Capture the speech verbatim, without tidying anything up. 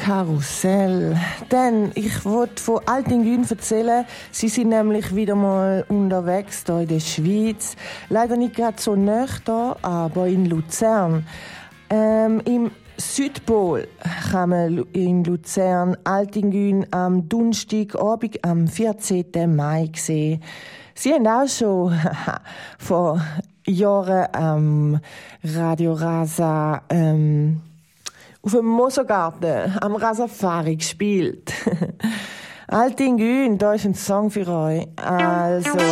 Karussell. Denn ich wollte von Altingün erzählen. Sie sind nämlich wieder mal unterwegs hier in der Schweiz. Leider nicht gerade so nah da, aber in Luzern. Ähm, Im Südpol kann man in Luzern Altingün am Donnerstagabend am vierzehnten Mai sehen. Sie haben auch schon vor Jahren am Radio Rasa ähm, auf dem Mosergarten am Rasafari gespielt. Altingün, da ist ein Song für euch. Also